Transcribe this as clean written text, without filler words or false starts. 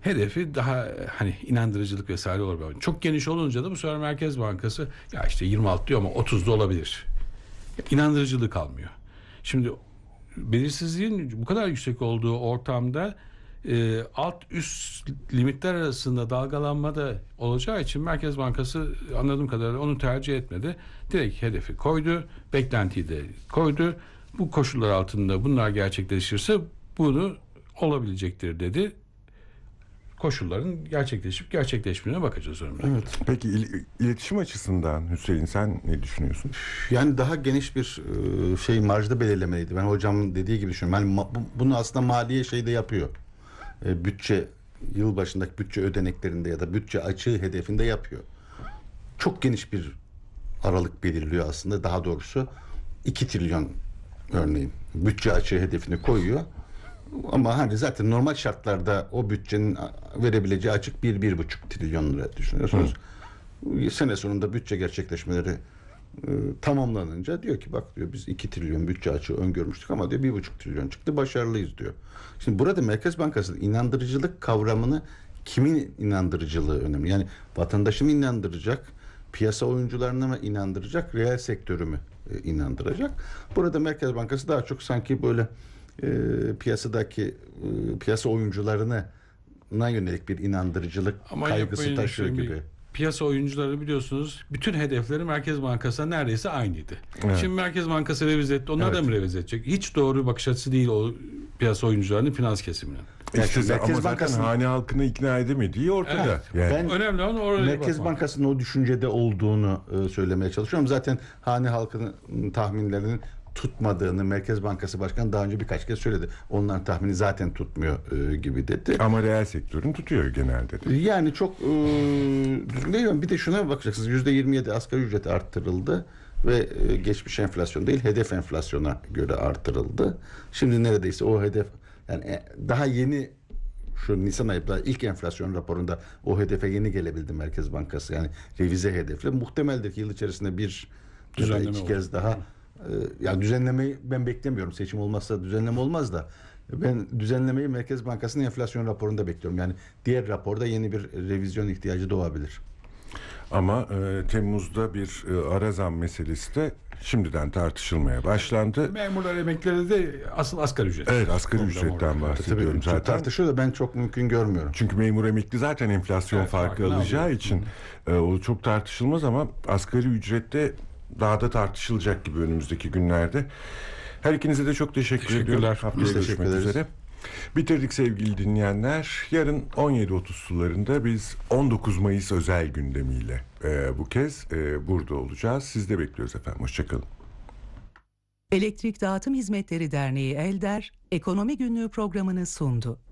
hedefi daha hani inandırıcılık vesaire olabilir. Çok geniş olunca da bu sefer Merkez Bankası ya işte 26 diyor ama 30 da olabilir. İnandırıcılığı kalmıyor. Şimdi belirsizliğin bu kadar yüksek olduğu ortamda alt üst limitler arasında dalgalanma da olacağı için Merkez Bankası anladığım kadarıyla onu tercih etmedi. Direkt hedefi koydu, beklentiyi de koydu. Bu koşullar altında bunlar gerçekleşirse bunu olabilecektir dedi. Koşulların gerçekleşip gerçekleşmediğine bakacağız önümüzde. Evet. Peki iletişim açısından Hüseyin sen ne düşünüyorsun? Yani daha geniş bir marjda belirlemeliydi. Ben hocamın dediği gibi düşünüyorum. Yani bunu aslında maliye şeyde yapıyor. Bütçe yılbaşındaki bütçe ödeneklerinde ya da bütçe açığı hedefinde yapıyor. Çok geniş bir aralık belirliyor aslında. Daha doğrusu 2 trilyon örneğin bütçe açığı hedefini koyuyor. Ama hani zaten normal şartlarda o bütçenin verebileceği açık 1-1,5 trilyon lira düşünüyorsunuz. Sene sonunda bütçe gerçekleşmeleri tamamlanınca diyor ki bak diyor biz 2 trilyon bütçe açığı öngörmüştük ama diyor 1,5 trilyon çıktı, başarılıyız diyor. Şimdi burada Merkez Bankası'nın inandırıcılık kavramını, kimin inandırıcılığı önemli. Yani vatandaşı mı inandıracak, piyasa oyuncularını mı inandıracak, reel sektörü mü inandıracak? Burada Merkez Bankası daha çok sanki böyle piyasadaki piyasa oyuncularına yönelik bir inandırıcılık kaygısı taşıyor gibi. Piyasa oyuncuları biliyorsunuz bütün hedefleri Merkez Bankası'na neredeyse aynıydı. Evet. Şimdi Merkez Bankası revize etti. Onlar da mı revize edecek? Hiç doğru bakış açısı değil o piyasa oyuncularının, finans kesiminin. İşte ama zaten hane halkını ikna edemediği ortada. Evet. Yani. Önemli olan oraya Merkez bakmak. Bankası'nın o düşüncede olduğunu söylemeye çalışıyorum. Zaten hane halkının tahminlerinin tutmadığını Merkez Bankası Başkanı daha önce birkaç kez söyledi. Onların tahmini zaten tutmuyor gibi dedi. Ama reel sektörün tutuyor genelde de. Yani çok düzgün değil. Bir de şuna bakacaksınız. %27 asgari ücret arttırıldı ve geçmiş enflasyon değil, hedef enflasyona göre artırıldı. Şimdi neredeyse o hedef, yani daha yeni şu Nisan ayında ilk enflasyon raporunda o hedefe yeni gelebildi Merkez Bankası. Yani revize hedefle. Muhtemeldir ki yıl içerisinde bir Düzenleme iki olur. kez daha ya düzenlemeyi ben beklemiyorum. Seçim olmazsa düzenleme olmaz da ben düzenlemeyi Merkez Bankası'nın enflasyon raporunda bekliyorum. Yani diğer raporda yeni bir revizyon ihtiyacı doğabilir. Ama Temmuz'da bir ara zam meselesi de şimdiden tartışılmaya başlandı. Memurlar, emeklileri de asıl asgari ücret. Evet, asgari ücretten bahsediyorum Tabii, zaten. tartışılıyor da ben çok mümkün görmüyorum. Çünkü memur emekli zaten enflasyon Evet, farkı farkını alacağı alıyor. için o çok tartışılmaz ama asgari ücrette daha da tartışılacak gibi önümüzdeki günlerde. Her ikinize de çok teşekkür ediyorum. Teşekkürler. Haftaya Biz teşekkür görüşmek ederiz. üzere. Bitirdik sevgili dinleyenler. Yarın 17.30 sularında biz 19 Mayıs özel gündemiyle bu kez burada olacağız. Siz de bekliyoruz efendim. Hoşçakalın. Elektrik Dağıtım Hizmetleri Derneği Elder, Ekonomi Günlüğü programını sundu.